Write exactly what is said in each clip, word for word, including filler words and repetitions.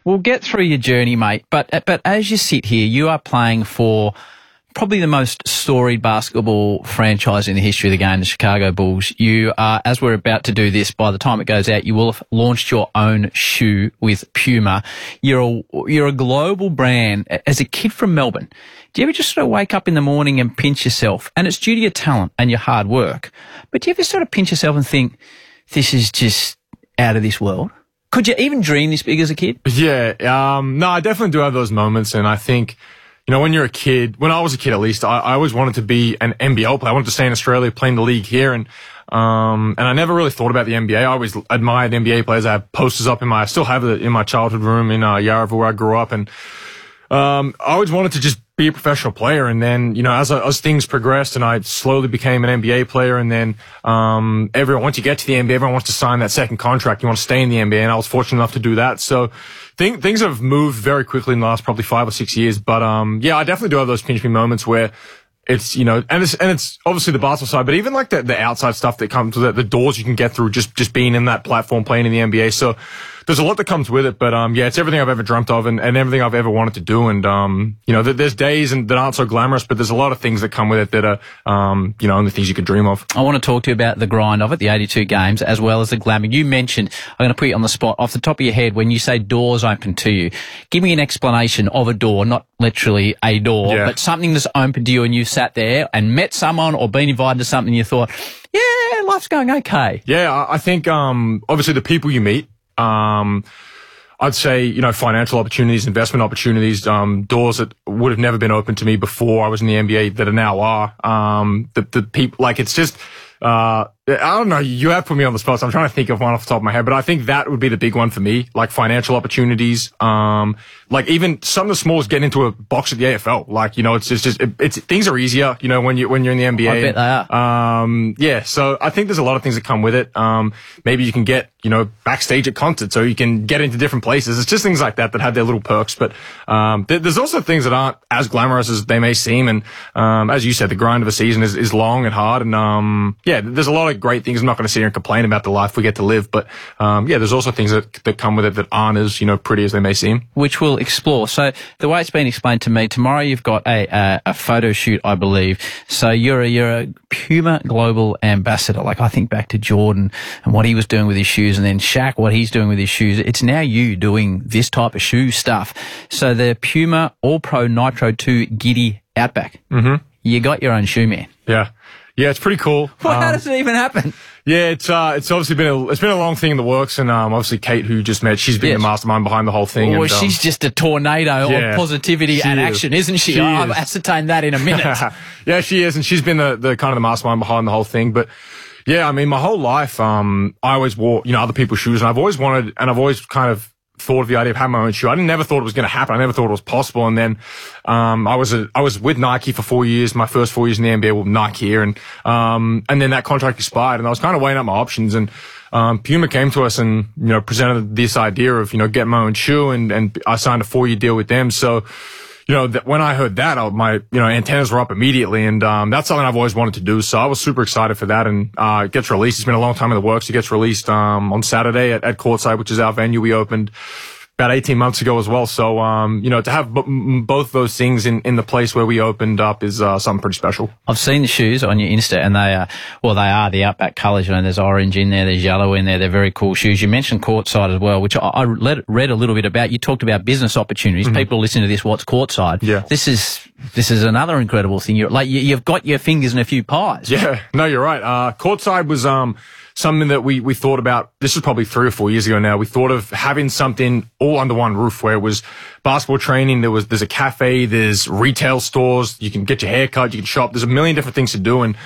we'll get through your journey, mate. But but as you sit here, you are playing for probably the most storied basketball franchise in the history of the game, the Chicago Bulls. You are, as we're about to do this, by the time it goes out, you will have launched your own shoe with Puma. You're a, you're a global brand. As a kid from Melbourne, do you ever just sort of wake up in the morning and pinch yourself? And it's due to your talent and your hard work. But do you ever sort of pinch yourself and think, this is just out of this world? Could you even dream this big as a kid? Yeah. Um, no, I definitely do have those moments. And I think, you know, when you're a kid, when I was a kid at least, I, I always wanted to be an N B A player. I wanted to stay in Australia, play in the league here. And, um, and I never really thought about the N B A. I always admired N B A players. I have posters up in my, I still have it in my childhood room in, uh, Yarraville where I grew up. And, um, I always wanted to just be a professional player. And then, you know, as, as things progressed and I slowly became an N B A player, and then, um, everyone, once you get to the N B A, everyone wants to sign that second contract. You want to stay in the N B A. And I was fortunate enough to do that. So, Thing, things have moved very quickly in the last probably five or six years. But, um, yeah, I definitely do have those pinch me moments where it's, you know, and it's, and it's obviously the basketball side, but even like the, the outside stuff that comes with it, the doors you can get through just, just being in that platform, playing in the N B A. So there's a lot that comes with it. But, um, yeah, it's everything I've ever dreamt of and, and everything I've ever wanted to do. And, um, you know, th- there's days and that aren't so glamorous, but there's a lot of things that come with it that are, um, you know, only things you could dream of. I want to talk to you about the grind of it, the eighty-two games, as well as the glamour. You mentioned, I'm going to put you on the spot, off the top of your head, when you say doors open to you, give me an explanation of a door, not literally a door, yeah. but something that's open to you and you sat there and met someone or been invited to something and you thought, yeah, life's going okay. Yeah, I, I think, um, obviously the people you meet, um, I'd say, you know, financial opportunities, investment opportunities, um, doors that would have never been open to me before I was in the N B A that are now are. Um, the, the people, like, it's just, uh, I don't know, you have put me on the spot, so I'm trying to think of one off the top of my head, but I think that would be the big one for me, like financial opportunities, um, like even some of the smallest get into a box at the A F L. Like, you know, it's just, just it, it's, things are easier, you know, when you, when you're in the N B A. I bet they are. Um, yeah, so I think there's a lot of things that come with it. Um, maybe you can get, you know, backstage at concerts, or you can get into different places. It's just things like that that have their little perks, but, um, th- there's also things that aren't as glamorous as they may seem. And, um, as you said, the grind of a season is, is long and hard. And, um, yeah, there's a lot of great things. I'm not going to sit here and complain about the life we get to live, but um, yeah, there's also things that, that come with it that aren't as, you know, pretty as they may seem. Which we'll explore. So the way it's been explained to me, tomorrow you've got a a, a photo shoot, I believe. So you're a, you're a Puma global ambassador. Like, I think back to Jordan and what he was doing with his shoes, and then Shaq, what he's doing with his shoes. It's now you doing this type of shoe stuff. So the Puma All Pro Nitro two Giddy Outback. Mm-hmm. You got your own shoe, man. Yeah. Yeah, it's pretty cool. Well, um, how does it even happen? Yeah, it's uh, it's obviously been a it's been a long thing in the works, and um, obviously Kate, who you just met, she's been yes. the mastermind behind the whole thing. Well, and, um, she's just a tornado yeah, of positivity and is. action, isn't she? she I've is. ascertained that in a minute. Yeah, she is, and she's been the the kind of the mastermind behind the whole thing. But yeah, I mean, my whole life, um, I always wore, you know, other people's shoes, and I've always wanted, and I've always kind of thought of the idea of having my own shoe. I didn't, never thought it was going to happen. I never thought it was possible. And then, um, I was, a, I was with Nike for four years. My first four years in the N B A with Nike here. And, um, and then that contract expired, and I was kind of weighing up my options. And, um, Puma came to us and, you know, presented this idea of, you know, getting my own shoe, and, and I signed a four year deal with them. So, you know, that when I heard that, I, my, you know, antennas were up immediately, and, um, that's something I've always wanted to do. So I was super excited for that, and, uh, it gets released. It's been a long time in the works. It gets released, um, on Saturday at, at Courtside, which is our venue we opened about eighteen months ago as well. So, um, you know, to have b- both those things in, in the place where we opened up is, uh, something pretty special. I've seen the shoes on your Insta, and they are, well, they are the Outback colours. You know, there's orange in there, there's yellow in there. They're very cool shoes. You mentioned Courtside as well, which I, I read, read a little bit about. You talked about business opportunities. Mm-hmm. People listening to this, what's Courtside? Yeah. This is, this is another incredible thing. You're like, you, you've got your fingers in a few pies. Yeah. No, you're right. Uh, Courtside was, um, something that we, we thought about. This is probably three or four years ago now. We thought of having something all under one roof, where it was basketball training. There was, there's a cafe, there's retail stores. You can get your hair cut, you can shop. There's a million different things to do. And,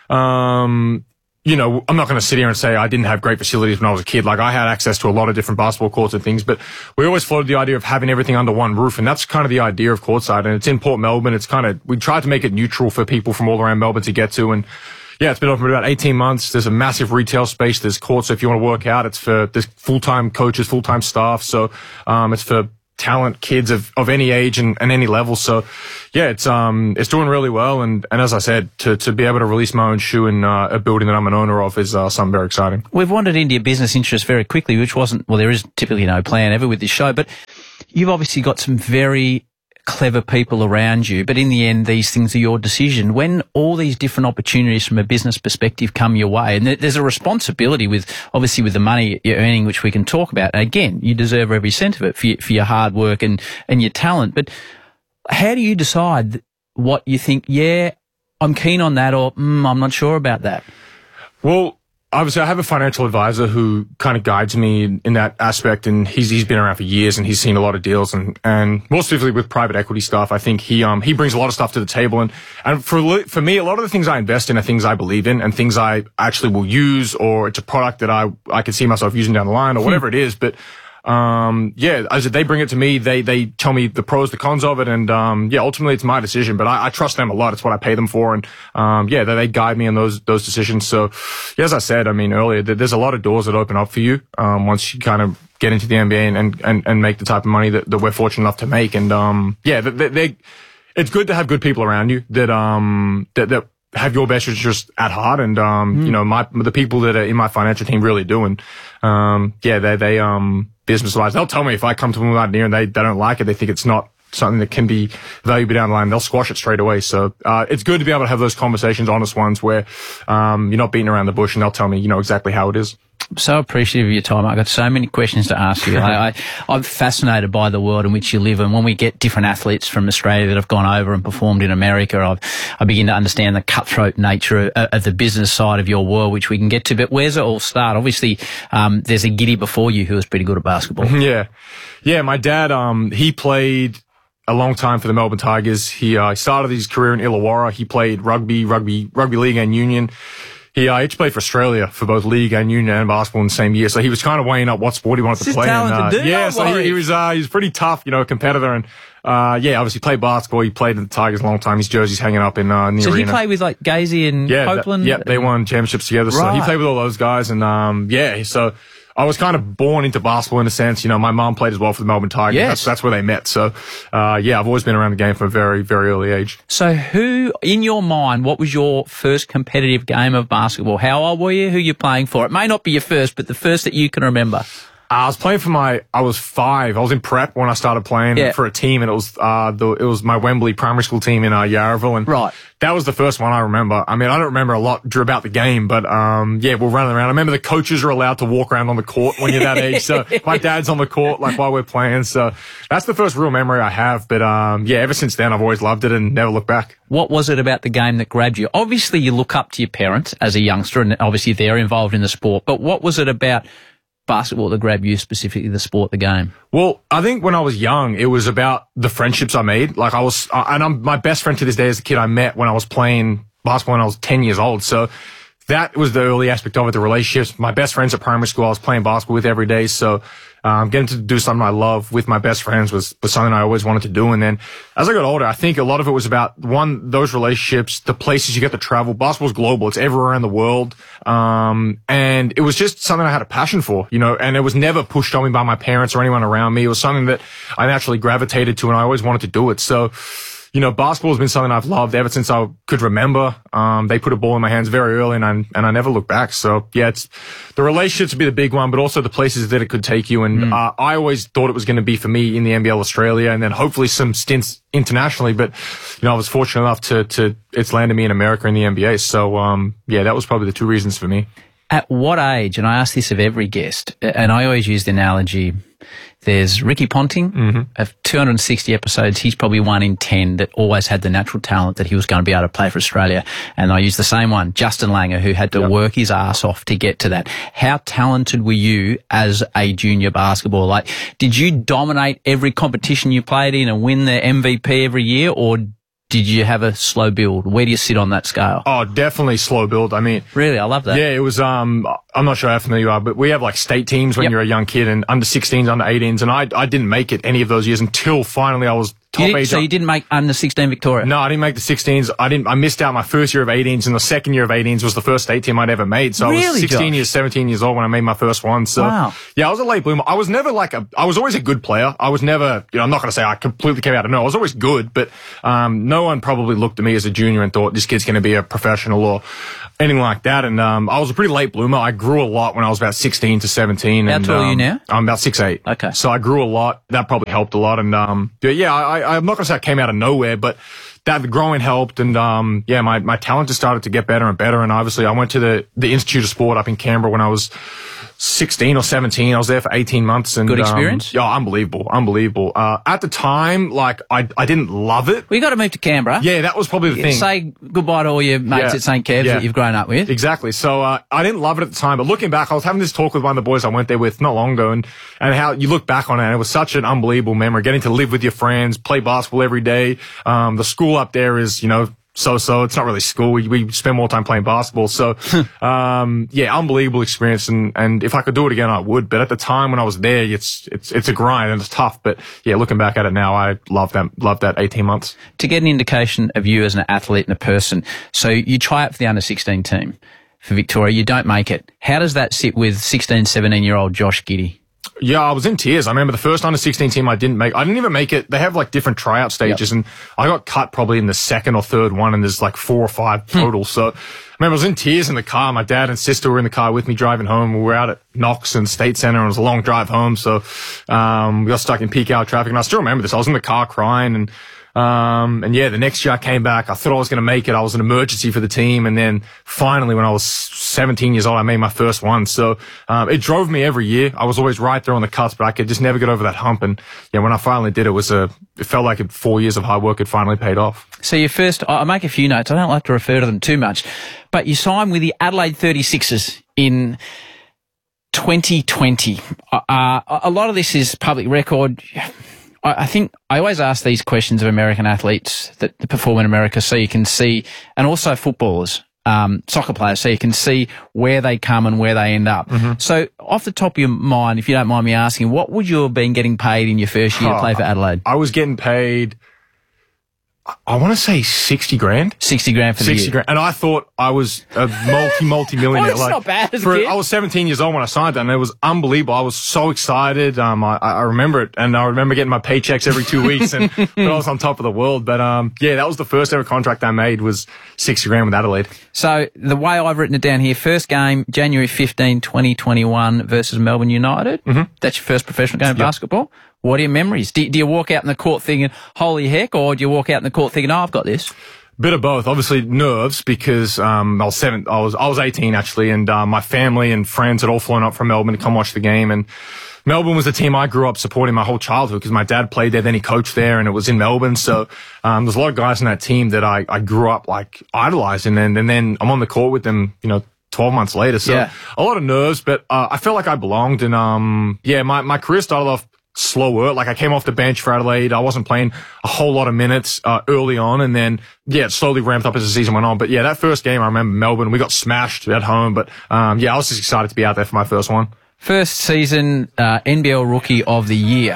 um, you know, I'm not going to sit here and say I didn't have great facilities when I was a kid. Like, I had access to a lot of different basketball courts and things, but we always floated the idea of having everything under one roof. And that's kind of the idea of Courtside. And it's in Port Melbourne. It's kind of, we tried to make it neutral for people from all around Melbourne to get to. And, yeah, it's been open for about eighteen months. There's a massive retail space. There's courts. So if you want to work out, it's for, there's full-time coaches, full-time staff. So, um, it's for talent kids of, of any age and, and any level. So, yeah, it's, um, it's doing really well. And, and as I said, to, to be able to release my own shoe in, uh, a building that I'm an owner of is, uh, something very exciting. We've wandered into your business interest very quickly, which wasn't, well, there is typically no plan ever with this show, but you've obviously got some very clever people around you, but in the end, these things are your decision. When all these different opportunities from a business perspective come your way, and there's a responsibility with, obviously, with the money you're earning, which we can talk about. And again, you deserve every cent of it for your, for your hard work and, and your talent. But how do you decide what you think, yeah, I'm keen on that, or mm, I'm not sure about that? Well, obviously, I have a financial advisor who kind of guides me in, in that aspect, and he's he's been around for years, and he's seen a lot of deals, and and more specifically with private equity stuff. I think he um he brings a lot of stuff to the table, and and for for me, a lot of the things I invest in are things I believe in and things I actually will use, or it's a product that I I can see myself using down the line, or whatever it is, but. Um, yeah, as they bring it to me, they, they tell me the pros, the cons of it. And, um, yeah, ultimately it's my decision, but I, I trust them a lot. It's what I pay them for. And, um, yeah, they, they guide me in those, those decisions. So, yeah, as I said, I mean, earlier, there's a lot of doors that open up for you, um, once you kind of get into the N B A and, and, and make the type of money that, that we're fortunate enough to make. And, um, yeah, they, they, it's good to have good people around you that, um, that, that, have your best interest at heart, and um, mm. you know, my the people that are in my financial team really do, and um, yeah, they they um business wise, they'll tell me if I come to them with an idea and they they don't like it, they think it's not something that can be valuable down the line, they'll squash it straight away. So uh, it's good to be able to have those conversations, honest ones, where um you're not beating around the bush, and they'll tell me, you know, exactly how it is. I'm so appreciative of your time. I've got so many questions to ask you. I, I, I'm fascinated by the world in which you live, and when we get different athletes from Australia that have gone over and performed in America, I've, I begin to understand the cutthroat nature of, of the business side of your world, which we can get to. But where's it all start? Obviously, um, there's a Giddy before you who was pretty good at basketball. Yeah. Yeah, my dad, um, he played a long time for the Melbourne Tigers. He uh, started his career in Illawarra. He played rugby, rugby, rugby league and union. He uh, each played for Australia for both league and union and basketball in the same year. So he was kind of weighing up what sport he wanted this to play. And, uh, dude, yeah, so he, he was uh, he was pretty tough, you know, competitor, and uh, yeah, obviously played basketball. He played at the Tigers a long time. His jersey's hanging up in uh, in the so arena. So he played with like Gazy and yeah, Copeland. Th- yeah, they won championships together. Right. So he played with all those guys, and um, yeah, so. I was kind of born into basketball in a sense. You know, my mom played as well for the Melbourne Tigers. Yes. That's, that's where they met. So, uh, yeah, I've always been around the game from a very, very early age. So who, in your mind, what was your first competitive game of basketball? How old were you? Who you playing for? It may not be your first, but the first that you can remember. I was playing for my, I was five. I was in prep when I started playing yeah. for a team, and it was, uh, the, it was my Wembley primary school team in, uh, Yarraville. And right. that was the first one I remember. I mean, I don't remember a lot Drew, about the game, but, um, yeah, we're running around. I remember the coaches are allowed to walk around on the court when you're that age. So my dad's on the court, like, while we're playing. So that's the first real memory I have. But, um, yeah, ever since then, I've always loved it and never looked back. What was it about the game that grabbed you? Obviously, you look up to your parents as a youngster, and obviously they're involved in the sport. But what was it about basketball that grabbed you, specifically the sport, the game? Well, I think when I was young, it was about the friendships I made. Like I was, uh, and I'm my best friend to this day is the kid I met when I was playing basketball when I was ten years old. So that was the early aspect of it, the relationships. My best friends at primary school, I was playing basketball with every day. So, um, getting to do something I love with my best friends was, was something I always wanted to do. And then as I got older, I think a lot of it was about, one, those relationships, the places you get to travel. Basketball's global. It's everywhere in the world. Um, and it was just something I had a passion for, you know, and it was never pushed on me by my parents or anyone around me. It was something that I naturally gravitated to, and I always wanted to do it. So, you know, basketball has been something I've loved ever since I could remember. Um, they put a ball in my hands very early, and I, and I never looked back. So, yeah, it's the relationships would be the big one, but also the places that it could take you. And mm. uh, I always thought it was going to be for me in the N B L Australia, and then hopefully some stints internationally. But, you know, I was fortunate enough to, to it's landed me in America in the N B A. So, um, yeah, that was probably the two reasons for me. At what age, and I ask this of every guest, and I always use the analogy, there's Ricky Ponting, mm-hmm. of two hundred sixty episodes, he's probably one in ten that always had the natural talent that he was going to be able to play for Australia. And I use the same one, Justin Langer, who had to yep. work his ass off to get to that. How talented were you as a junior basketball? Like, did you dominate every competition you played in and win the M V P every year, or did you have a slow build? Where do you sit on that scale? Oh, definitely slow build. I mean, really, I love that. Yeah, it was, um, I'm not sure how familiar you are, but we have like state teams when yep. you're a young kid, and under sixteens, under eighteens. And I, I didn't make it any of those years until finally I was top You did, age. so you didn't make under sixteen Victoria? No, I didn't make the sixteens. I didn't. I missed out my first year of eighteens, and the second year of eighteens was the first state team I'd ever made. So Really, I was sixteen Josh? years, seventeen years old when I made my first one. So Wow. yeah, I was a late bloomer. I was never like a. I was always a good player. I was never. You know, I'm not going to say I completely came out of no. I was always good, but um, no one probably looked at me as a junior and thought this kid's going to be a professional or anything like that. And um, I was a pretty late bloomer. I grew a lot when I was about sixteen to seventeen. How and, tall are you um, now? I'm about six eight. Okay. So I grew a lot. That probably helped a lot. And um, but yeah, I, I'm not going to say I came out of nowhere, but that the growing helped. And um, yeah, my my talent just started to get better and better. And obviously, I went to the the Institute of Sport up in Canberra when I was sixteen or seventeen. I was there for eighteen months. And Good experience? Um, yeah, unbelievable, unbelievable. Uh, at the time, like I I didn't love it. Well, you got to move to Canberra. Yeah, that was probably the thing. Say goodbye to all your mates Yeah. at Saint Kev's Yeah. that you've grown up with. Exactly. So uh, I didn't love it at the time, but looking back, I was having this talk with one of the boys I went there with not long ago, and and how you look back on it, and it was such an unbelievable memory. Getting to live with your friends, play basketball every day. Um, the school up there is, you know, so-so. It's not really school. We, we spend more time playing basketball. So, um, yeah, unbelievable experience. And, and if I could do it again, I would. But at the time when I was there, it's, it's, it's a grind and it's tough. But yeah, looking back at it now, I love that, love that eighteen months. To get an indication of you as an athlete and a person, so you try out for the under sixteen team for Victoria, you don't make it. How does that sit with sixteen, seventeen-year-old Josh Giddey? Yeah, I was in tears. I remember the first under sixteen team I didn't make. I didn't even make it. They have like different tryout stages, Yep. and I got cut probably in the second or third one, and there's like four or five total. So I remember I was in tears in the car. My dad and sister were in the car with me driving home. We were out at Knox and State Centre, and it was a long drive home. So um, we got stuck in peak hour traffic, and I still remember this. I was in the car crying, and Um, and yeah, the next year I came back. I thought I was going to make it. I was an emergency for the team. And then finally, when I was seventeen years old, I made my first one. So, um, it drove me every year. I was always right there on the cusp, but I could just never get over that hump. And yeah, when I finally did, it was a, it felt like four years of hard work had finally paid off. So your first, I make a few notes. I don't like to refer to them too much, but you signed with the Adelaide thirty-sixers in twenty twenty. Uh, a lot of this is public record. I think I always ask these questions of American athletes that perform in America so you can see, and also footballers, um, soccer players, so you can see where they come and where they end up. Mm-hmm. So off the top of your mind, if you don't mind me asking, what would you have been getting paid in your first year to play for Adelaide? I was getting paid, I want to say sixty grand. sixty grand for the year. sixty grand. And I thought I was a multi, multi-millionaire. Well, it's not bad as a for, kid. I was seventeen years old when I signed that, and it was unbelievable. I was so excited. Um, I, I remember it, and I remember getting my paychecks every two weeks, and I was on top of the world. But, um, yeah, that was the first ever contract I made, was sixty grand with Adelaide. So the way I've written it down here, first game, January fifteenth, twenty twenty-one versus Melbourne United. Mm-hmm. That's your first professional game of Yep. basketball. What are your memories? Do, do you walk out in the court thinking, holy heck, or do you walk out in the court thinking, oh, I've got this? Bit of both. Obviously nerves, because um I was seven I was I was eighteen actually, and uh, my family and friends had all flown up from Melbourne to come watch the game. And Melbourne was the team I grew up supporting my whole childhood, because my dad played there, then he coached there, and it was in Melbourne. So um there's a lot of guys in that team that I I grew up like idolizing, and and then I'm on the court with them, you know, twelve months later. So Yeah. a lot of nerves, but uh, I felt like I belonged. And um yeah, my my career started off slower. Like I came off the bench for Adelaide. I wasn't playing a whole lot of minutes uh, early on, and then yeah, it slowly ramped up as the season went on. But yeah, that first game I remember Melbourne, we got smashed at home. But um yeah, I was just excited to be out there for my first one. First season uh, N B L Rookie of the Year.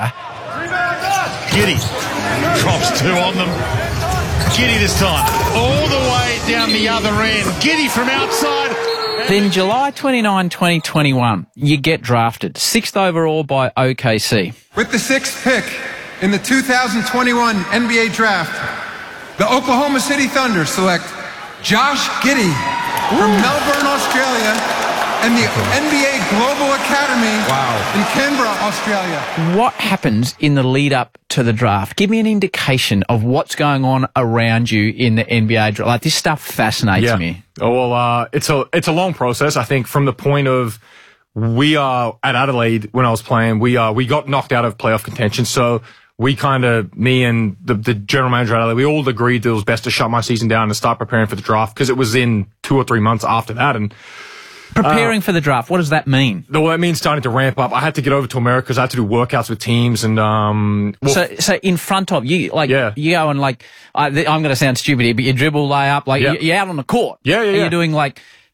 Giddey drops two on them. Giddey this time, all the way down the other end. Giddey from outside. Then July twenty-ninth, twenty twenty-one, you get drafted, sixth overall by O K C. With the sixth pick in the two thousand twenty-one N B A Draft, the Oklahoma City Thunder select Josh Giddey from Melbourne, Australia, and the N B A Global Academy in Canberra, Australia. What happens in the lead up to the draft? Give me an indication of what's going on around you in the N B A draft. Like, this stuff fascinates Yeah. me. Oh, well, uh, it's a, it's a long process. I think from the point of, we are at Adelaide when I was playing, we, uh, we got knocked out of playoff contention. So we kind of, me and the, the general manager at Adelaide, we all agreed that it was best to shut my season down and start preparing for the draft, because it was in two or three months after that. And Preparing for the draft, what does that mean? well, that means starting to ramp up. I had to get over to America because I had to do workouts with teams, and um, well, So, so in front of you, like, Yeah. you go and like, I, I'm going to sound stupid here, but you dribble, lay up, like, Yeah. you- you're out on the court. Yeah, yeah, And yeah. you're doing like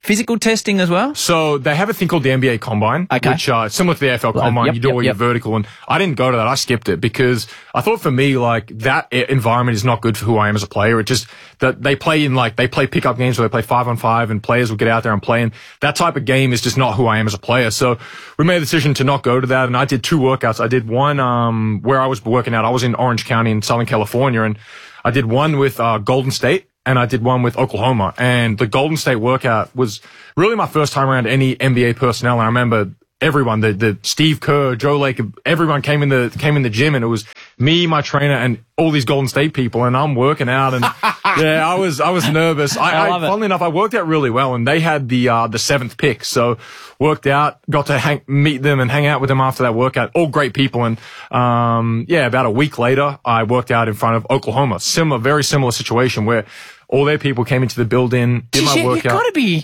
physical testing as well? So they have a thing called the N B A Combine, Okay. which uh, similar to the A F L Combine. Yep, you do yep, all yep. your vertical, and I didn't go to that. I skipped it because I thought for me, like that e- environment is not good for who I am as a player. It just that they play in like they play pickup games where they play five on five, and players will get out there and play. And that type of game is just not who I am as a player. So we made the decision to not go to that, and I did two workouts. I did one um where I was working out. I was in Orange County in Southern California, and I did one with uh, Golden State. And I did one with Oklahoma. And the Golden State workout was really my first time around any N B A personnel. And I remember everyone, the, the Steve Kerr, Joe Lake, everyone came in the, came in the gym, and it was me, my trainer, and all these Golden State people. And I'm working out, and yeah, I was, I was nervous. I, I love I it. funnily enough, I worked out really well, and they had the, uh, the seventh pick. So worked out, got to hang, meet them and hang out with them after that workout. All great people. And, um, yeah, about a week later, I worked out in front of Oklahoma. Similar, very similar situation where all their people came into the building, did my you, workout. You've got to be,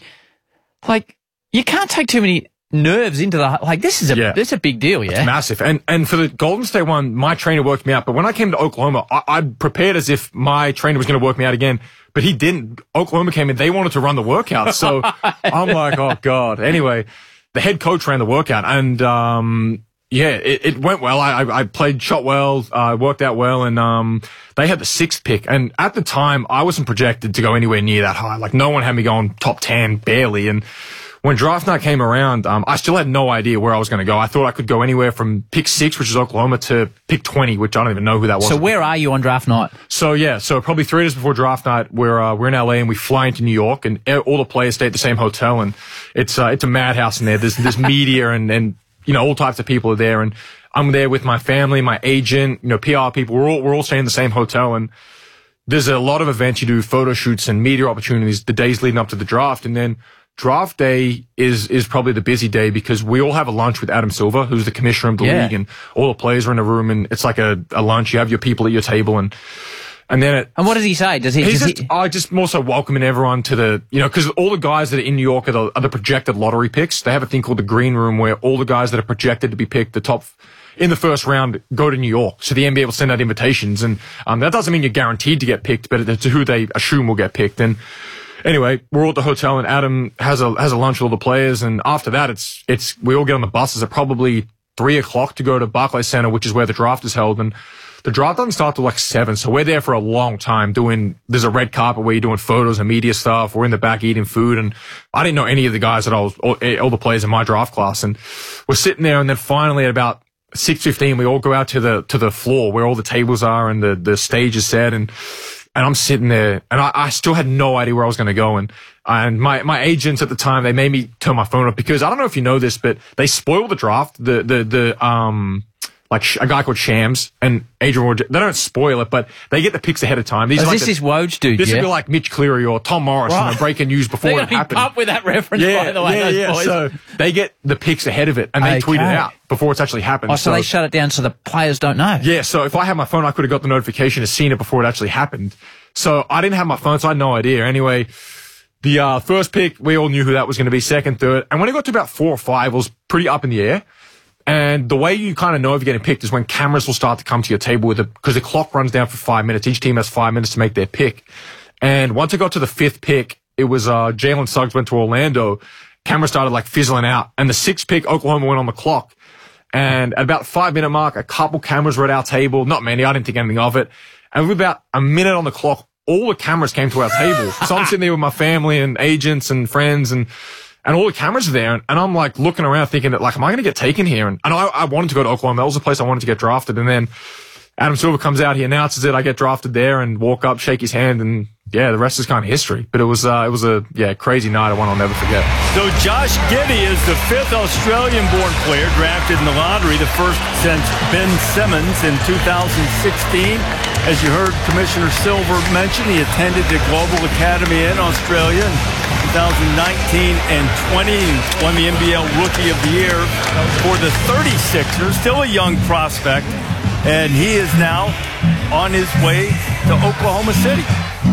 like, you can't take too many nerves into the, like, this is a, Yeah. this is a big deal, yeah? Massive. And and for the Golden State one, my trainer worked me out. But when I came to Oklahoma, I, I prepared as if my trainer was going to work me out again. But he didn't. Oklahoma came in. They wanted to run the workout. So I'm like, oh, God. Anyway, the head coach ran the workout. And, um, yeah, it, it went well. I, I, I played, shot well, uh, worked out well. And, um, they had the sixth pick. And at the time, I wasn't projected to go anywhere near that high. Like, no one had me going top ten, barely. And when draft night came around, um, I still had no idea where I was going to go. I thought I could go anywhere from pick six, which is Oklahoma, to pick twenty, which I don't even know who that was. So where are you on draft night? So yeah, so probably three days before draft night, we're uh, we're in L A and we fly into New York, and all the players stay at the same hotel, and it's uh, it's a madhouse in there. There's there's media and and you know all types of people are there, and I'm there with my family, my agent, you know P R people. We're all we're all staying in the same hotel, and there's a lot of events. You do photo shoots and media opportunities the days leading up to the draft, and then draft day is is probably the busy day because we all have a lunch with Adam Silver, who's the commissioner of the Yeah. league, and all the players are in a room, and it's like a, a lunch. You have your people at your table, and and then it. And what does he say? Does he? He's does just, he I just more so welcoming everyone to the, you know, because all the guys that are in New York are the, are the projected lottery picks. They have a thing called the green room where all the guys that are projected to be picked, the top in the first round, go to New York. So the N B A will send out invitations, and um, that doesn't mean you're guaranteed to get picked, but it's who they assume will get picked. And anyway, we're all at the hotel, and Adam has a has a lunch with all the players, and after that, it's it's we all get on the buses at probably three o'clock to go to Barclays Center, which is where the draft is held, and the draft doesn't start till like seven, so we're there for a long time doing, there's a red carpet where you're doing photos and media stuff. We're in the back eating food, and I didn't know any of the guys that I was, all, all the players in my draft class, and we're sitting there, and then finally at about six fifteen, we all go out to the, to the floor where all the tables are and the, the stage is set, and, and I'm sitting there, and I, I still had no idea where I was going to go, and, and my, my agents at the time, they made me turn my phone off because I don't know if you know this, but they spoil the draft, the, the, the, um, like a guy called Shams and Adrian Woj, they don't spoil it, but they get the picks ahead of time. These is are like this the, this Woj dude? This yeah? would be like Mitch Cleary or Tom Morris, Right. you know, breaking news before They're it going to be happened. pumped with that reference, Yeah, by the way, yeah, those yeah. boys. So they get the picks ahead of it, and they tweet it Okay. out before it's actually happened. Oh, so, they shut it down so the players don't know. Yeah, so if I had my phone, I could have got the notification and seen it before it actually happened. So I didn't have my phone, so I had no idea. Anyway, the uh, first pick, we all knew who that was going to be, second, third. And when it got to about four or five, it was pretty up in the air. And the way you kind of know if you're getting picked is when cameras will start to come to your table with it, because the clock runs down for five minutes. Each team has five minutes to make their pick. And once it got to the fifth pick, it was uh, Jalen Suggs went to Orlando. Cameras started like fizzling out. And the sixth pick, Oklahoma went on the clock. And at about the five minute mark, a couple cameras were at our table. Not many. I didn't think anything of it. And with about a minute on the clock, all the cameras came to our table. So I'm sitting there with my family and agents and friends, and and all the cameras are there. And, and I'm like looking around thinking that, like, am I going to get taken here? And, and I, I wanted to go to Oklahoma. That was the place I wanted to get drafted. And then Adam Silver comes out, he announces it. I get drafted there and walk up, shake his hand, and yeah, the rest is kind of history. But it was, uh, it was a, yeah, crazy night. One I'll never forget. So Josh Giddey is the fifth Australian-born player drafted in the lottery, the first since Ben Simmons in two thousand sixteen. As you heard Commissioner Silver mention, he attended the Global Academy in Australia in two thousand nineteen and twenty, and won the N B L Rookie of the Year for the thirty-sixers, still a young prospect, and he is now on his way to Oklahoma City.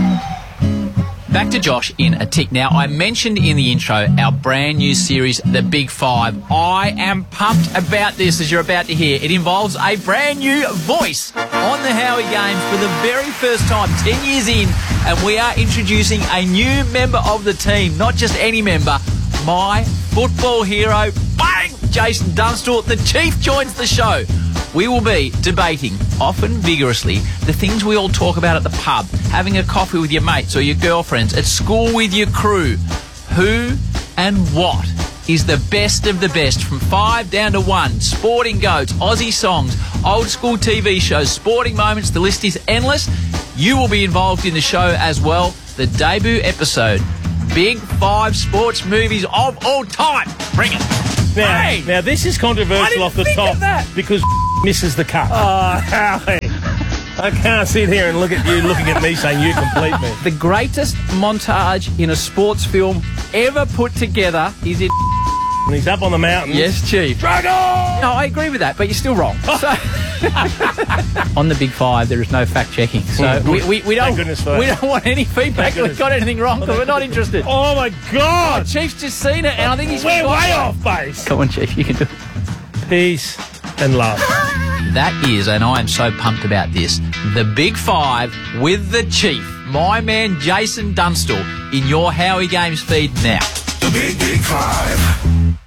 Back to Josh in a tick. Now, I mentioned in the intro our brand new series, The Big Five. I am pumped about this, as you're about to hear. It involves a brand new voice on the Howie Games for the very first time, ten years in. and we are introducing a new member of the team. Not just any member, my football hero, bang, Jason Dunstall. The Chief joins the show. We will be debating, often vigorously, the things we all talk about at the pub, having a coffee with your mates or your girlfriends, at school with your crew. Who and what is the best of the best, from five down to one? Sporting goats, Aussie songs, old school T V shows, sporting moments. The list is endless. You will be involved in the show as well. The debut episode, Big Five Sports Movies of All Time. Bring it. Now, hey! now this is controversial off the think top of that. because misses the cut. Oh, Howie. I can't sit here and look at you looking at me saying you complete me. The greatest montage in a sports film ever put together is in... And he's up on the mountain. Yes, Chief. Dragon! No, I agree with that, but you're still wrong. So, on the Big Five, there is no fact checking, so Mm, we, good. we, we don't Thank goodness for we that. don't want any feedback. Thank We've got anything wrong, because we're not interested. Oh, my God! Chief's just seen it, and I think he's We're forgotten. way off base. Come on, Chief, you can do it. Peace and love. That is, and I am so pumped about this, the Big Five with the Chief, my man Jason Dunstall, in your Howie Games feed now. The Big Big Five.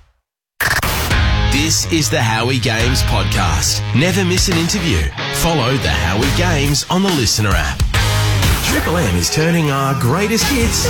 This is the Howie Games podcast. Never miss an interview. Follow the Howie Games on the Listener app. Triple M is turning our greatest hits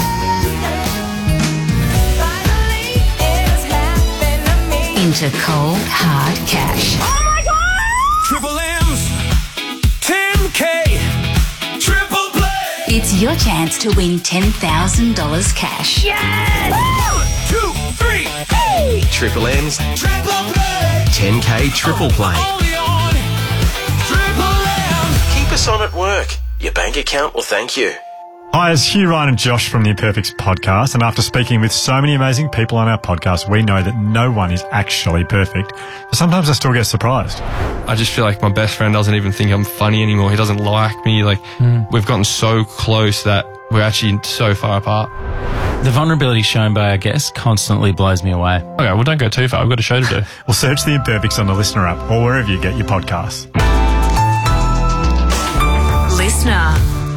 into cold, hard cash. Triple M's ten K Triple Play. It's your chance to win ten thousand dollars cash. One, two, three, hey. Triple M's Triple Play. ten K Triple Play. Only on Triple M. Keep us on at work. Your bank account will thank you. Hi, it's Hugh, Ryan and Josh from the Imperfects podcast, and after speaking with so many amazing people on our podcast, we know that no one is actually perfect. But sometimes I still get surprised. I just feel like my best friend doesn't even think I'm funny anymore. He doesn't like me. Like, mm. we've gotten so close that we're actually so far apart. The vulnerability shown by our guests constantly blows me away. Okay, well, don't go too far. I've got a show to do. Well, search the Imperfects on the Listener app or wherever you get your podcasts. Listener.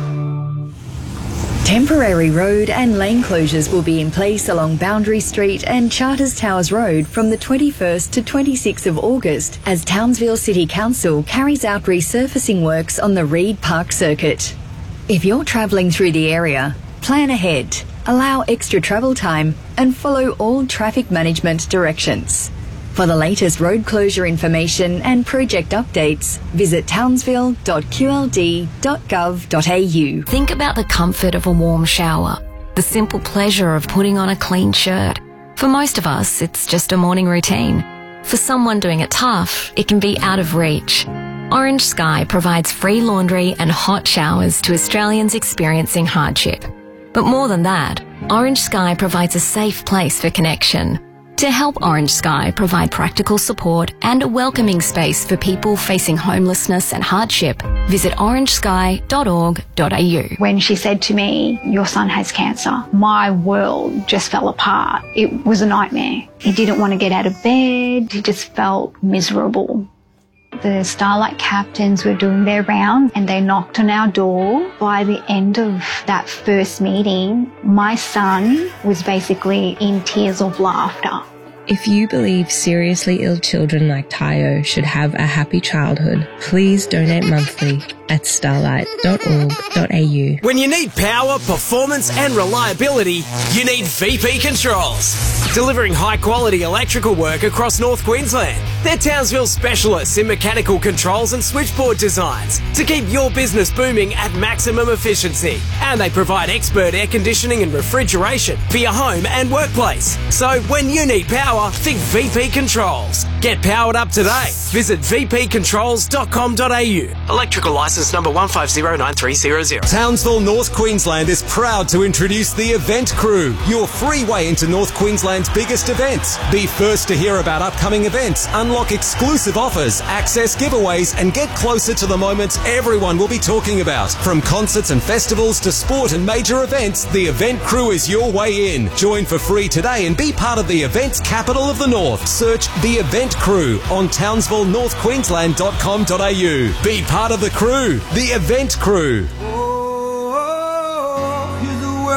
Temporary road and lane closures will be in place along Boundary Street and Charters Towers Road from the twenty-first to twenty-sixth of August as Townsville City Council carries out resurfacing works on the Reed Park Circuit. If you're travelling through the area, plan ahead, allow extra travel time and follow all traffic management directions. For the latest road closure information and project updates, visit townsville dot q l d dot gov dot a u. Think about the comfort of a warm shower, the simple pleasure of putting on a clean shirt. For most of us, it's just a morning routine. For someone doing it tough, it can be out of reach. Orange Sky provides free laundry and hot showers to Australians experiencing hardship. But more than that, Orange Sky provides a safe place for connection. To help Orange Sky provide practical support and a welcoming space for people facing homelessness and hardship, visit orange sky dot org dot a u. When she said to me, "Your son has cancer," my world just fell apart. It was a nightmare. He didn't want to get out of bed. He just felt miserable. The Starlight captains were doing their round and they knocked on our door. By the end of that first meeting, my son was basically in tears of laughter. If you believe seriously ill children like Tayo should have a happy childhood, please donate monthly at starlight dot org dot a u. When you need power, performance and reliability, you need V P Controls. Delivering high-quality electrical work across North Queensland. They're Townsville specialists in mechanical controls and switchboard designs to keep your business booming at maximum efficiency. And they provide expert air conditioning and refrigeration for your home and workplace. So when you need power, think V P Controls. Get powered up today. Visit v p controls dot com dot a u. Electrical licence number one five zero nine three zero zero. Townsville, North Queensland is proud to introduce the Event Crew, your free way into North Queensland's biggest events. Be first to hear about upcoming events, unlock exclusive offers, access giveaways, and get closer to the moments everyone will be talking about. From concerts and festivals to sport and major events, the Event Crew is your way in. Join for free today and be part of the events capital of the North. Search The Event Crew on townsville north queensland dot com dot a u. Be part of the crew, The Event Crew.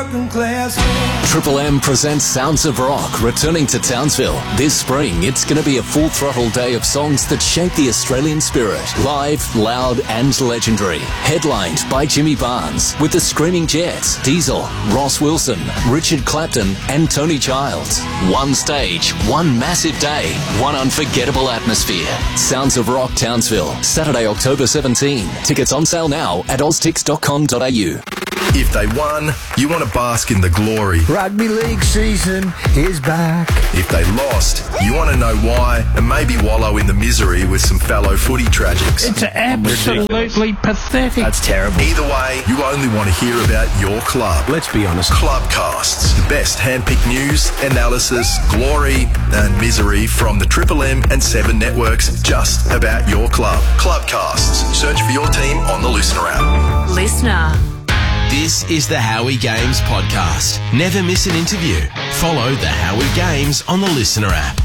working class man. Triple M presents Sounds of Rock, returning to Townsville. This spring, it's going to be a full-throttle day of songs that shape the Australian spirit. Live, loud and legendary. Headlined by Jimmy Barnes, with the Screaming Jets, Diesel, Ross Wilson, Richard Clapton and Tony Childs. One stage, one massive day, one unforgettable atmosphere. Sounds of Rock Townsville, Saturday, October seventeenth. Tickets on sale now at oztix dot com dot a u. If they won, you want to bask in the glory. Rugby league season is back. If they lost, you want to know why and maybe wallow in the misery with some fellow footy tragics. It's absolutely pathetic. That's terrible. Either way, you only want to hear about your club. Let's be honest. Clubcasts. The best handpicked news, analysis, glory and misery from the Triple M and Seven networks just about your club. Clubcasts. Search for your team on the Listener app. Listener. This is the Howie Games podcast. Never miss an interview. Follow the Howie Games on the Listener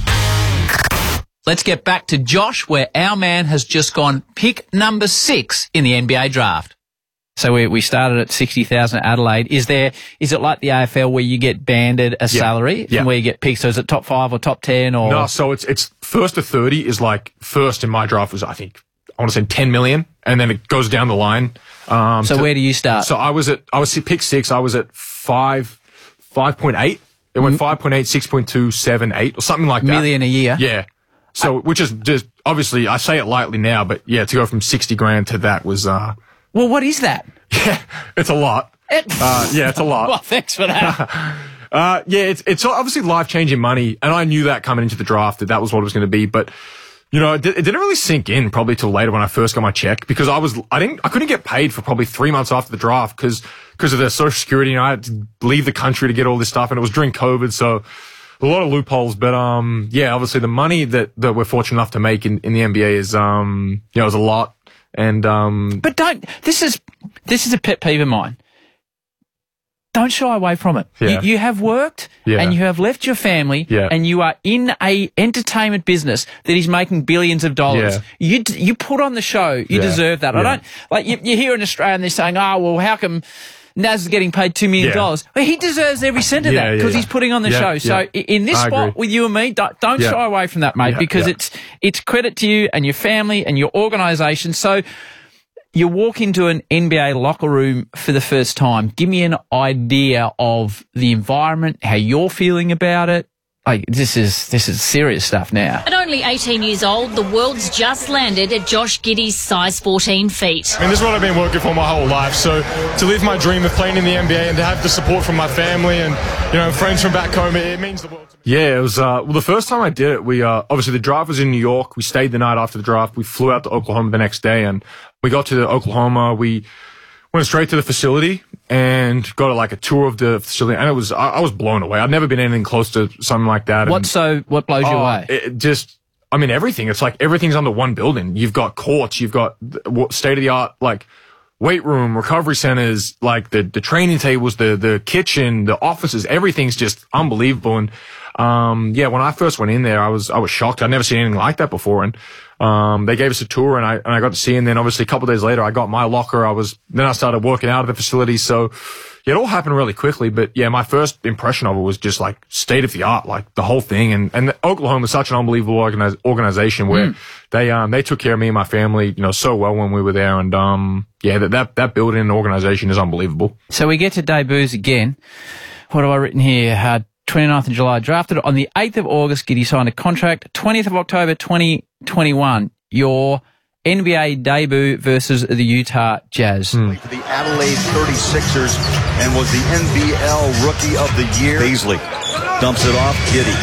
app. Let's get back to Josh, where our man has just gone pick number six in the N B A draft. So we we started at sixty thousand Adelaide. Is there is it like the A F L where you get banded a Yeah. salary Yeah. and where you get picked? So is it top five or top ten or No, so it's it's first to thirty is like first in my draft was I think I want to say ten million, and then it goes down the line. Um, So to- where do you start? So I was at I was pick six. I was at five five point eight. It went five point eight, six point two, seven, eight, or something like that. Million a year? Yeah. So which is just obviously I say it lightly now, but yeah, to go from sixty grand to that was uh Well, what is that? Yeah, it's a lot. It, uh, yeah, it's a lot. Well, thanks for that. Uh, yeah, it's it's obviously life-changing money, and I knew that coming into the draft that that was what it was going to be. But you know, it, di- it didn't really sink in probably till later when I first got my check because I was I didn't I couldn't get paid for probably three months after the draft because because of the Social Security. You know, I had to leave the country to get all this stuff, and it was during COVID, so a lot of loopholes. But um, yeah, obviously the money that that we're fortunate enough to make in, in the N B A is um, you know, is a lot, and um, But don't. This is this is a pet peeve of mine. Don't shy away from it. Yeah. You, you have worked Yeah. and you have left your family Yeah. and you are in a entertainment business that is making billions of dollars. Yeah. You d- you put on the show. You Yeah. deserve that. I Yeah. don't like you, you hear in Australia and they're saying, "Oh, well, how come Naz is getting paid two million dollars?" Yeah. Well, he deserves every cent of Yeah, that yeah, because yeah. he's putting on the Yeah, show. So yeah. i- in this I spot agree. with you and me, don't, don't Yeah. shy away from that, mate, Yeah, because yeah. it's it's credit to you and your family and your organisation. So. You walk into an N B A locker room for the first time. Give me an idea of the environment, how you're feeling about it. Like this is this is serious stuff now. At only eighteen years old, the world's just landed at Josh Giddey's size fourteen feet. I mean, this is what I've been working for my whole life. So to live my dream of playing in the N B A and to have the support from my family and, you know, friends from back home, it, it means the world to me. Yeah, it was, uh, well, the first time I did it, we, uh, obviously the draft was in New York. We stayed the night after the draft. We flew out to Oklahoma the next day and we got to Oklahoma. We went straight to the facility and got like a tour of the facility. And it was, I, I was blown away. I'd never been anything close to something like that. What And- so what blows you Oh, away? It just, I mean, everything. It's like everything's under one building. You've got courts, you've got state of the art, like weight room, recovery centers, like the, the training tables, the, the kitchen, the offices, everything's just unbelievable. And, um, yeah, when I first went in there, I was, I was shocked. I'd never seen anything like that before. And, um, they gave us a tour and I, and I got to see, and then obviously a couple of days later, I got my locker. I was, then I started working out of the facility. So, yeah, it all happened really quickly, but yeah, my first impression of it was just like state of the art, like the whole thing. And, and Oklahoma is such an unbelievable organiz- organization where Mm. they, um, they took care of me and my family, you know, so well when we were there. And, um, yeah, that, that, that building and organization is unbelievable. So we get to debuts again. What have I written here? Uh, twenty-ninth of July, drafted on the eighth of August. Giddey signed a contract. twentieth of October, twenty twenty-one. Your N B A debut versus the Utah Jazz. For the Adelaide thirty-sixers and was the N B L Rookie of the Year. Beasley dumps it off. Giddey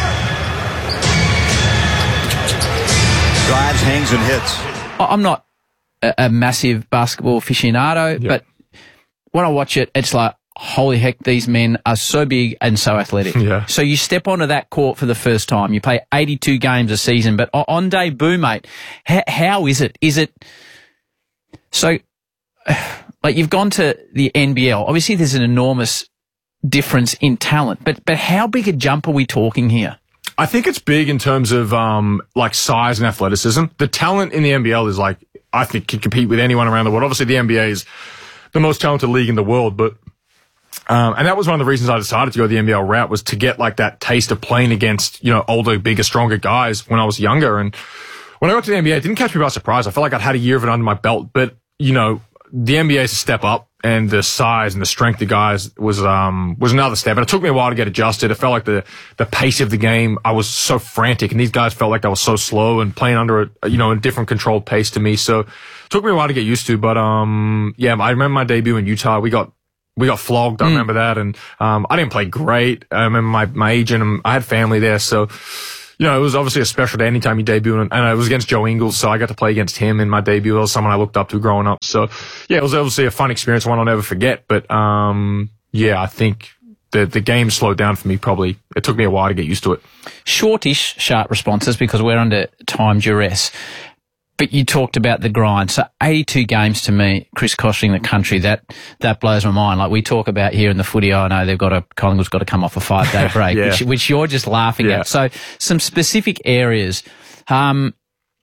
drives, hangs, and hits. I- I'm not a, a massive basketball aficionado, but when I watch it, it's like, holy heck, these men are so big and so athletic. Yeah. So you step onto that court for the first time. You play eighty-two games a season, but o- on debut, mate, h- how is it? Is it so? Like you've gone to the N B L. Obviously, there's an enormous difference in talent, but but how big a jump are we talking here? I think it's big in terms of, um, like size and athleticism. The talent in the N B L is like, I think can compete with anyone around the world. Obviously, the N B A is the most talented league in the world, but Um, and that was one of the reasons I decided to go the N B L route, was to get like that taste of playing against, you know, older, bigger, stronger guys when I was younger. And when I got to the N B A, it didn't catch me by surprise. I felt like I'd had a year of it under my belt, but you know, the N B A is a step up, and the size and the strength of guys was, um, was another step. And it took me a while to get adjusted. It felt like the, the pace of the game, I was so frantic, and these guys felt like I was so slow and playing under a, you know, a different controlled pace to me. So it took me a while to get used to, but, um, yeah, I remember my debut in Utah. We got, we got flogged. I Mm. remember that. And, um, I didn't play great. I remember my, my agent, and I had family there. So, you know, it was obviously a special day anytime you debut, and, and it was against Joe Ingles, so I got to play against him in my debut. It was someone I looked up to growing up. So, yeah, it was obviously a fun experience, one I'll never forget. But, um, yeah, I think the the game slowed down for me probably. It took me a while to get used to it. Shortish, sharp responses because we're under time duress. But you talked about the grind. So eighty-two games to me, crisscrossing the country, that that blows my mind. Like we talk about here in the footy, I know they've got a, Collingwood's got to come off a five-day break, Yeah. which, which you're just laughing Yeah. at. So some specific areas. Um,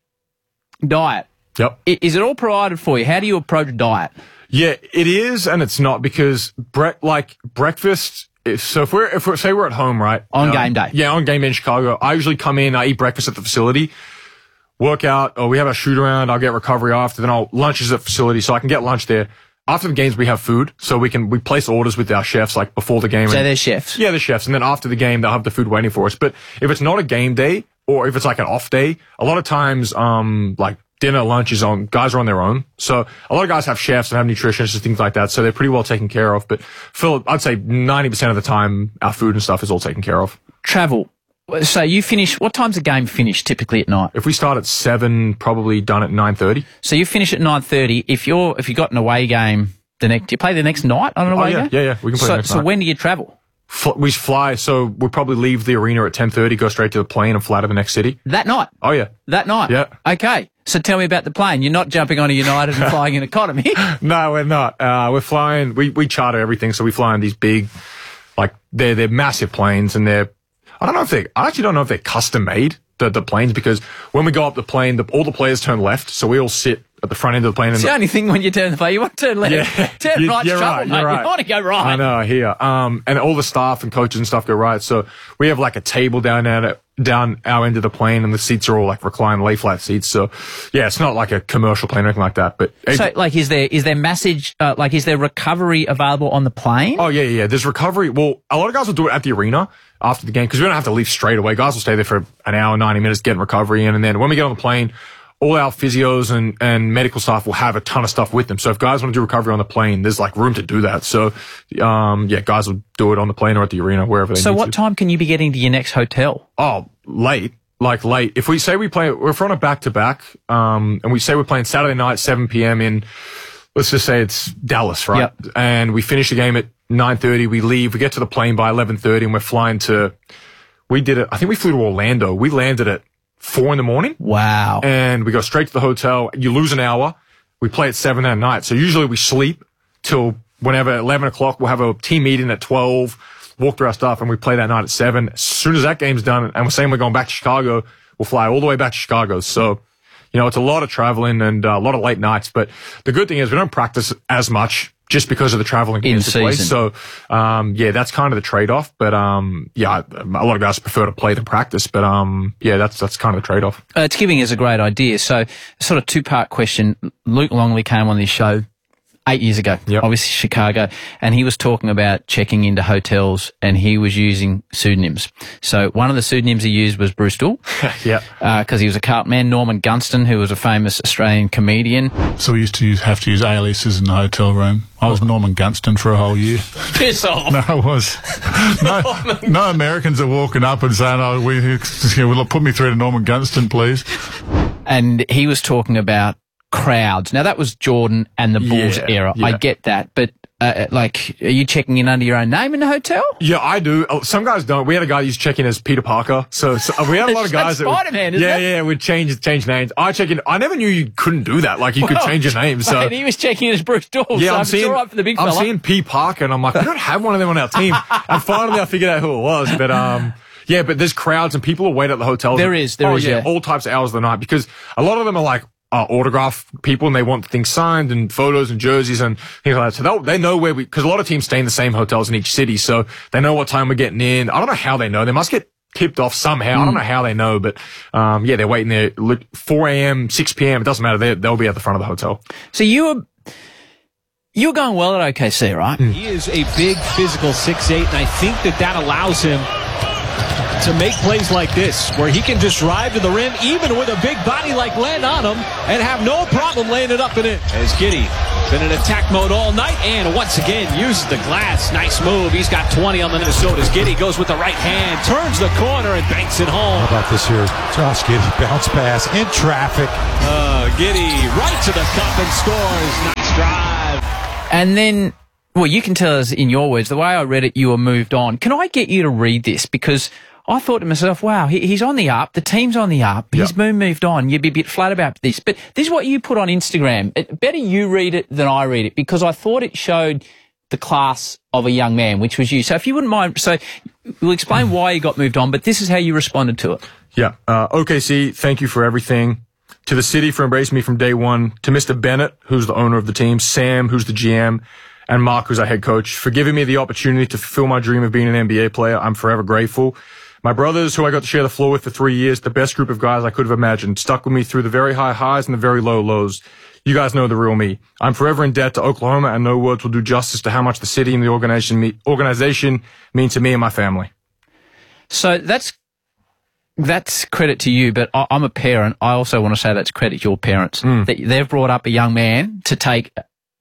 diet. Yep. I- Is it all provided for you? How do you approach diet? Yeah, it is, and it's not, because bre- like breakfast. If, so if we're if we're say we're at home, right, On um, game day. yeah, on game day in Chicago, I usually come in, I eat breakfast at the facility, work out, or we have a shoot around. I'll get recovery after, then I'll lunch is at the facility, so I can get lunch there. After the games, we have food, so we can we place orders with our chefs like before the game. So and- they're chefs? Yeah, they're chefs, and then after the game, they'll have the food waiting for us. But if it's not a game day, or if it's like an off day, a lot of times, um, like dinner, lunch is on, guys are on their own. So a lot of guys have chefs and have nutritionists and things like that. So they're pretty well taken care of. But Phil, I'd say ninety percent of the time, our food and stuff is all taken care of. Travel. So you finish, what time's the game finish typically at night? If we start at seven, probably done at nine thirty. So you finish at nine thirty. If you're, if you got an away game the next, do you play the next night on an Oh, away yeah, game? yeah, yeah. We can play so, the next So night. when do you travel? Fl- we fly, so we'll probably leave the arena at ten thirty, go straight to the plane and fly to the next city. That night? Oh, yeah. That night? Yeah. Okay. So tell me about the plane. You're not jumping on a United and flying in economy. No, we're not. Uh, we're flying, we, we charter everything, so we fly in these big, like, they're, they're massive planes, and they're, I don't know if they, I actually don't know if they're custom made, the, the planes, because when we go up the plane, the, all the players turn left, so we all sit at the front end of the plane. It's and the only thing when you turn the plane, you want to turn left. Yeah. Turn You- right's you're trouble, right, mate. you're right. You want to go right. I know, here. Um, and all the staff and coaches and stuff go right. So we have like a table down at down our end of the plane, and the seats are all like reclined lay flat seats. So yeah, it's not like a commercial plane or anything like that. But So, like, is there is there massage, uh, like, is there recovery available on the plane? oh yeah, yeah, yeah. There's recovery. Well, a lot of guys will do it at the arena after the game, because we don't have to leave straight away. Guys will stay there for an hour, ninety minutes, getting recovery in, and then when we get on the plane, all our physios and, and medical staff will have a ton of stuff with them. So if guys want to do recovery on the plane, there's like room to do that. So, um, yeah, guys will do it on the plane or at the arena, wherever they So need what to. time can you be getting to your next hotel? Oh, late. Like late. If we say we play, we're on a back to back, um, and we say we're playing Saturday night, seven p.m. in, let's just say it's Dallas, right? Yep. And we finish the game at nine thirty. We leave, we get to the plane by eleven thirty, and we're flying to, we did it, I think we flew to Orlando. We landed at four in the morning. Wow. And we go straight to the hotel. You lose an hour. We play at seven that night. So usually we sleep till whenever, eleven o'clock. We'll have a team meeting at twelve, walk through our stuff, and we play that night at seven. As soon as that game's done, and we're saying we're going back to Chicago, we'll fly all the way back to Chicago. So, you know, it's a lot of traveling and uh, a lot of late nights. But the good thing is we don't practice as much just because of the traveling In into place. season. So, um, yeah, that's kind of the trade-off. But, um, yeah, a lot of guys prefer to play than practice. But, um, yeah, that's, that's kind of the trade-off. Uh, it's giving us a great idea. So, sort of two-part question. Luke Longley came on this show eight years ago, obviously Chicago, and he was talking about checking into hotels, and he was using pseudonyms. So one of the pseudonyms he used was Bruce Dool. Yeah. Because uh, he was a Carlton man. Norman Gunston, who was a famous Australian comedian. So we used to use, have to use aliases in the hotel room. I was Norman Gunston for a whole year. Piss off. No, I was. No, no Americans are walking up and saying, "Oh, we, will put me through to Norman Gunston, please." And he was talking about crowds. Now, that was Jordan and the Bulls Yeah, era. yeah. I get that. But, uh, like, are you checking in under your own name in the hotel? Yeah, I do. Uh, Some guys don't. We had a guy who used to check in as Peter Parker. So, so uh, we had a lot of guys That's that. Spider-Man, isn't yeah, it? yeah, we'd change change names. I check in. I never knew you couldn't do that. Like you could Well, change your name. So mate, he was checking in as Bruce Dool. yeah, so I'm it's seeing. all right for the big I'm fella. seeing P Parker, and I'm like, we don't have one of them on our team. And finally, I figured out who it was. But um, yeah, but there's crowds and people will wait at the hotels. There is, there oh, is, yeah, yeah. all types of hours of the night because a lot of them are like uh, autograph people and they want things signed and photos and jerseys and things like that. So they'll, they know where we, because a lot of teams stay in the same hotels in each city, so they know what time we're getting in. I don't know how they know. They must get tipped off somehow. Mm. I don't know how they know, but um, yeah, they're waiting there four a.m., six p.m. It doesn't matter. They, they'll be at the front of the hotel. So you were you were going well at O K C, right? Mm. He is a big physical six eight, and I think that that allows him to make plays like this, where he can just drive to the rim, even with a big body like Len on him, and have no problem laying it up and in. As Giddey been in attack mode all night, and once again uses the glass. Nice move. He's got twenty on the Minnesota's. Giddey goes with the right hand, turns the corner, and banks it home. How about this here? Josh Giddey, bounce pass in traffic. Uh, Giddey right to the cup and scores. Nice drive. And then, well, you can tell us in your words, the way I read it, you were moved on. Can I get you to read this? Because I thought to myself, wow, he, he's on the up. The team's on the up. He's yep. moved on. You'd be a bit flat about this. But this is what you put on Instagram. It, better you read it than I read it, because I thought it showed the class of a young man, which was you. So if you wouldn't mind, so we'll explain why you got moved on, but this is how you responded to it. Yeah. Uh, O K C, thank you for everything. To the city for embracing me from day one. To Mister Bennett, who's the owner of the team. Sam, who's the G M. And Mark, who's our head coach, for giving me the opportunity to fulfill my dream of being an N B A player. I'm forever grateful. My brothers, who I got to share the floor with for three years, the best group of guys I could have imagined, stuck with me through the very high highs and the very low lows. You guys know the real me. I'm forever in debt to Oklahoma, and no words will do justice to how much the city and the organization, me, organization mean to me and my family. So that's that's credit to you, but I, I'm a parent. I also want to say that's credit to your parents. Mm. That they've brought up a young man to take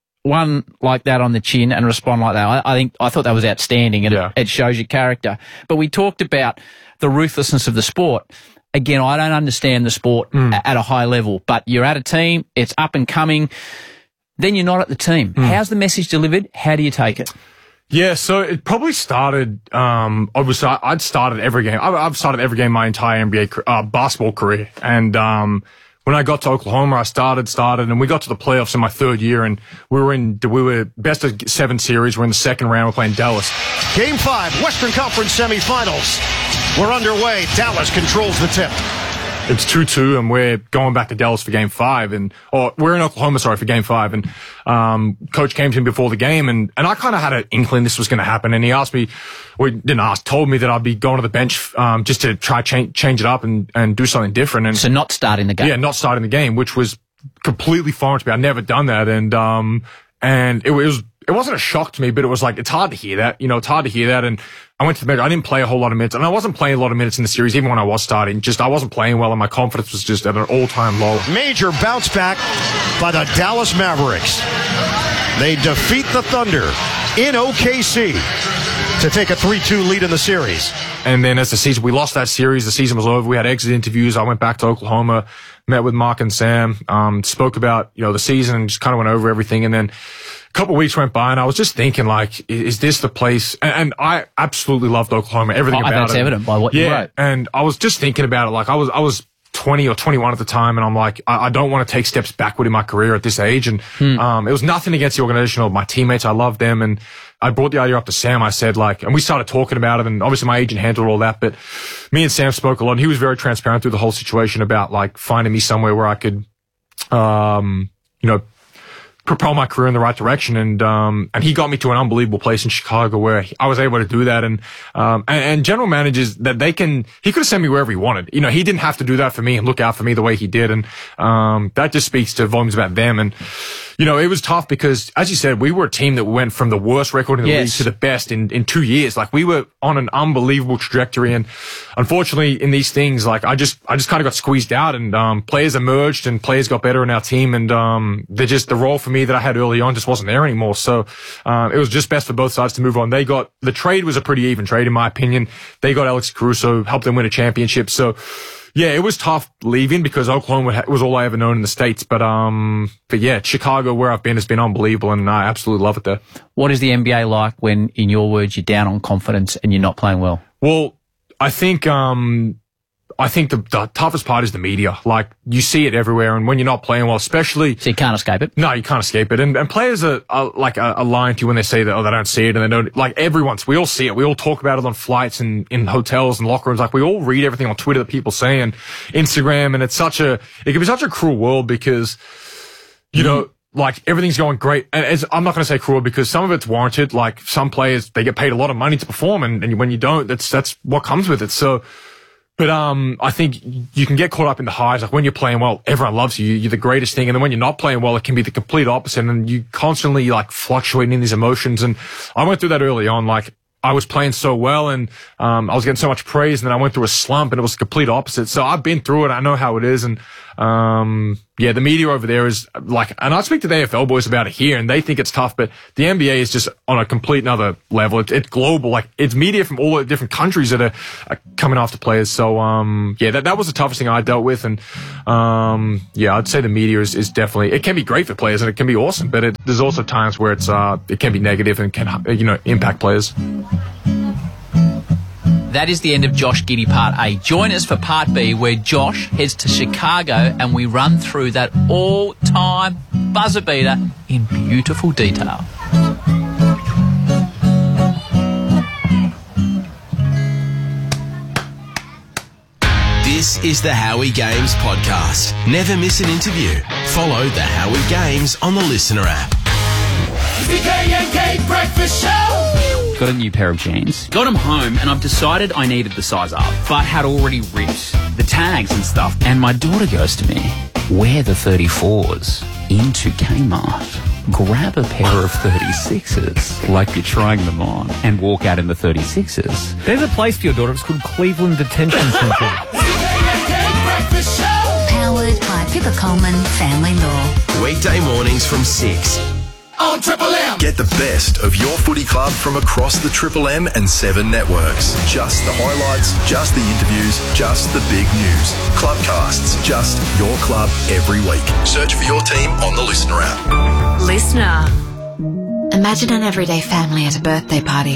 one like that on the chin and respond like that. I, I think I thought that was outstanding, and yeah. it, it shows your character. But we talked about the ruthlessness of the sport. Again, I don't understand the sport mm. at a high level, but you're at a team, it's up and coming, then you're not at the team. Mm. How's the message delivered? How do you take it? Yeah, so it probably started, um, obviously I'd started every game. I've started every game my entire N B A, uh, basketball career. And, um, when I got to Oklahoma, I started, started, and we got to the playoffs in my third year, and we were in, we were best of seven series. We're in the second round. We're playing Dallas. Game five, Western Conference semifinals. We're underway. Dallas controls the tip. It's two two, and we're going back to Dallas for game five, and, or we're in Oklahoma, sorry, for game five, and, um, coach came to me before the game, and, and I kind of had an inkling this was going to happen, and he asked me, or he didn't ask, told me that I'd be going to the bench, um, just to try change, change it up and, and do something different. And so not starting the game. Yeah, not starting the game, which was completely foreign to me. I'd never done that, and, um, and it was, it wasn't a shock to me, but it was like, it's hard to hear that, you know, it's hard to hear that, and I went to the bench. I didn't play a whole lot of minutes, and I wasn't playing a lot of minutes in the series, even when I was starting. Just, I wasn't playing well, and my confidence was just at an all-time low. Major bounce back by the Dallas Mavericks. They defeat the Thunder in O K C to take a three two lead in the series. And then as the season, we lost that series. The season was over. We had exit interviews. I went back to Oklahoma, met with Mark and Sam, um, spoke about, you know, the season, and just kind of went over everything. And then a couple of weeks went by, and I was just thinking, like, is this the place? And, and I absolutely loved Oklahoma, everything oh, about that's it. That's evident by what yeah, you wrote. And I was just thinking about it. Like, I was, I was twenty or twenty-one at the time, and I'm like, I, I don't want to take steps backward in my career at this age. And hmm. um, it was nothing against the organization or my teammates. I loved them, and I brought the idea up to Sam. I said, like, and we started talking about it, and obviously my agent handled all that, but me and Sam spoke a lot, and he was very transparent through the whole situation about, like, finding me somewhere where I could, um, you know, propel my career in the right direction. And, um, and he got me to an unbelievable place in Chicago where I was able to do that. And, um, and, and general managers that they can, he could have sent me wherever he wanted. You know, he didn't have to do that for me and look out for me the way he did. And, um, that just speaks to volumes about them. And, you know, it was tough because, as you said, we were a team that went from the worst record in the yes. league to the best in, in two years. Like, we were on an unbelievable trajectory. And unfortunately, in these things, like, I just, I just kind of got squeezed out, and, um, players emerged and players got better in our team. And, um, they just, the role for me that I had early on just wasn't there anymore. So, um, it was just best for both sides to move on. They got, the trade was a pretty even trade, in my opinion. They got Alex Caruso, helped them win a championship. So, yeah, it was tough leaving because Oklahoma was all I ever known in the States. But, um, but yeah, Chicago, where I've been, has been unbelievable, and I absolutely love it there. What is the N B A like when, in your words, you're down on confidence and you're not playing well? Well, I think, um, I think the, the toughest part is the media. Like, you see it everywhere, and when you're not playing well, especially... So you can't escape it? No, you can't escape it. And, and players are, are like, are, are lying to you when they say that, oh, they don't see it, and they don't... Like, everyone's... We all see it. We all talk about it on flights and in hotels and locker rooms. Like, we all read everything on Twitter that people say and Instagram, and it's such a... It can be such a cruel world because, you mm-hmm. know... Like, everything's going great. And as, I'm not going to say cruel because some of it's warranted. Like, some players, they get paid a lot of money to perform, and, and when you don't, that's, that's what comes with it. So, but, um, I think you can get caught up in the highs. Like, when you're playing well, everyone loves you. You're the greatest thing. And then when you're not playing well, it can be the complete opposite. And you constantly, like, fluctuating in these emotions. And I went through that early on. Like, I was playing so well and, um, I was getting so much praise, and then I went through a slump, and it was the complete opposite. So I've been through it. I know how it is. And, um, yeah, the media over there is like, and I speak to the A F L boys about it here, and they think it's tough, but the N B A is just on a complete another level. It, it's global. Like, it's media from all the different countries that are, are coming after players. So, um, yeah, that, that was the toughest thing I dealt with. And, um, yeah, I'd say the media is, is definitely, it can be great for players and it can be awesome, but it, there's also times where it's, uh, it can be negative and can, you know, impact players. That is the end of Josh Giddey Part A. Join us for Part B, where Josh heads to Chicago and we run through that all-time buzzer beater in beautiful detail. This is the Howie Games podcast. Never miss an interview. Follow the Howie Games on the Listener app. The K and K Breakfast Show. Got a new pair of jeans. Got them home and I've decided I needed the size up, but had already ripped the tags and stuff. And my daughter goes to me, wear the thirty-fours into Kmart. Grab a pair of thirty-sixes like you're trying them on and walk out in the thirty-sixes. There's a place for your daughter. It's called Cleveland Detention Centre. Powered by Pippa Coleman Family Law. Weekday mornings from six. On Triple M. Get the best of your footy club from across the Triple M and Seven networks. Just the highlights, just the interviews, just the big news. Clubcasts, just your club every week. Search for your team on the Listener app. Listener. Imagine an everyday family at a birthday party.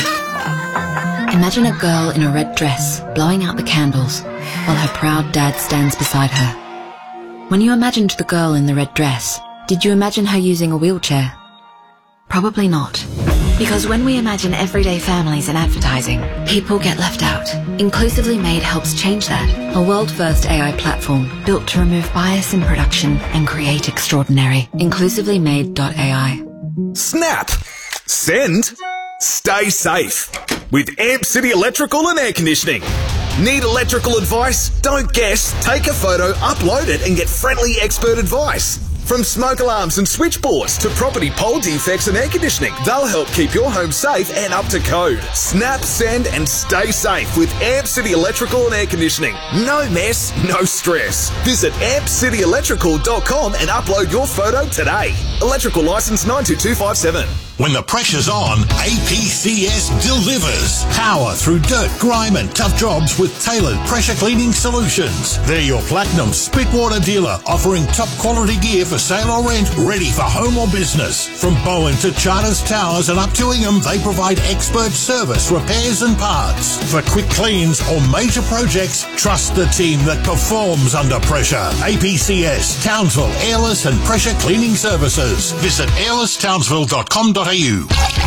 Imagine a girl in a red dress blowing out the candles while her proud dad stands beside her. When you imagined the girl in the red dress, did you imagine her using a wheelchair? Probably not. Because when we imagine everyday families in advertising, people get left out. Inclusively Made helps change that. A world-first A I platform built to remove bias in production and create extraordinary. inclusively made dot A I. Snap! Send! Stay safe! With Amp City Electrical and Air Conditioning. Need electrical advice? Don't guess. Take a photo, upload it, and get friendly expert advice. From smoke alarms and switchboards to property pole defects and air conditioning, they'll help keep your home safe and up to code. Snap, send, and stay safe with Amp City Electrical and Air Conditioning. No mess, no stress. Visit amp city electrical dot com and upload your photo today. Electrical license nine two two five seven. When the pressure's on, A P C S delivers. Power through dirt, grime and tough jobs with tailored pressure cleaning solutions. They're your Platinum Spitwater dealer, offering top quality gear for sale or rent, ready for home or business. From Bowen to Charters Towers and up to Ingham, they provide expert service, repairs and parts. For quick cleans or major projects, trust the team that performs under pressure. A P C S, Townsville, Airless and Pressure Cleaning Services. Visit airless townsville dot com dot a u.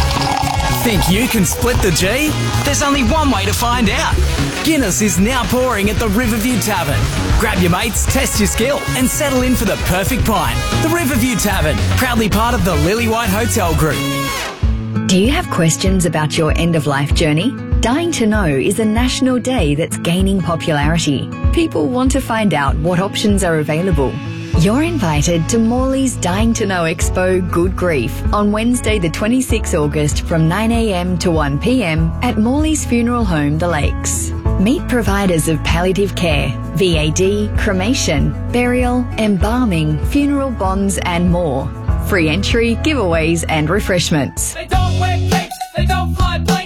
Think you can split the G? There's only one way to find out. Guinness is now pouring at the Riverview Tavern. Grab your mates, test your skill, and settle in for the perfect pint. The Riverview Tavern, proudly part of the Lily White Hotel Group. Do you have questions about your end-of-life journey? Dying to Know is a national day that's gaining popularity. People want to find out what options are available. You're invited to Morley's Dying to Know Expo Good Grief on Wednesday the twenty-sixth of August from nine a m to one p m at Morley's Funeral Home, The Lakes. Meet providers of palliative care, V A D, cremation, burial, embalming, funeral bonds and more. Free entry, giveaways and refreshments. They don't wear capes, they don't fly planes.